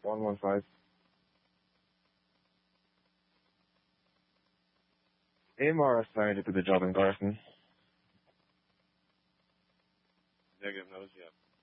115. AMR assigned to the job in Garson. Negative knows, yeah.